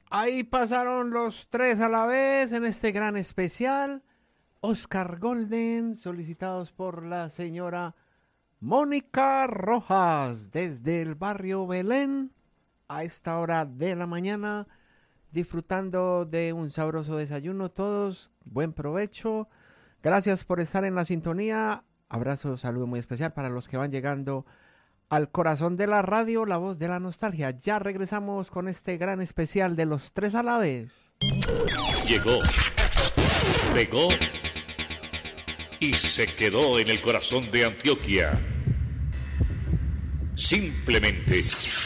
Ahí pasaron los tres a la vez en este gran especial. Oscar Golden, solicitados por la señora Mónica Rojas, desde el barrio Belén, a esta hora de la mañana, disfrutando de un sabroso desayuno todos. Buen provecho. Gracias por estar en la sintonía. Abrazo, saludo muy especial para los que van llegando al corazón de la radio, la voz de la nostalgia. Ya regresamos con este gran especial de los tres a la vez. Llegó, pegó y se quedó en el corazón de Antioquia. Simplemente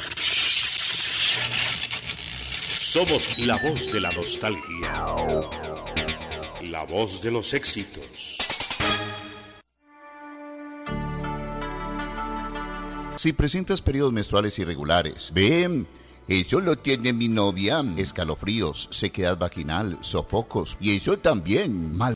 somos la voz de la nostalgia, la voz de los éxitos. Si presentas periodos menstruales irregulares, ven, eso lo tiene mi novia. Escalofríos, sequedad vaginal, sofocos, y eso también, mal.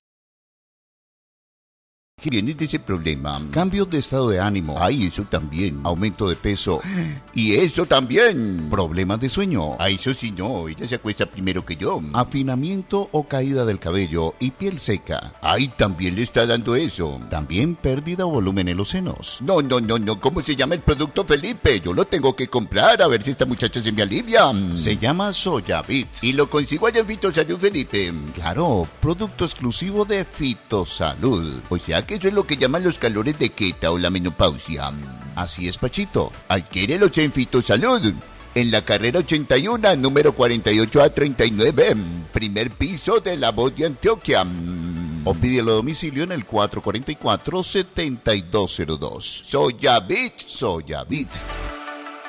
¿Qué viene de ese problema? Cambios de estado de ánimo. Ay, eso también. Aumento de peso. Y eso también. Problemas de sueño. Ay, eso sí no. Ella se acuesta primero que yo. Afinamiento o caída del cabello y piel seca. Ay, también le está dando eso. También pérdida o volumen en los senos. No. ¿Cómo se llama el producto, Felipe? Yo lo tengo que comprar a ver si esta muchacha se me alivia. Se llama Soyavit. Y lo consigo allá en Fitosalud, Felipe. Claro, producto exclusivo de Fitosalud. O sea que eso es lo que llaman los calores de Queta o la menopausia. Así es, Pachito. Adquiérelos en Fitosalud. En la carrera 81, número 48A39, primer piso de la voz de Antioquia. O pídelo a domicilio en el 444-7202. Soyavit.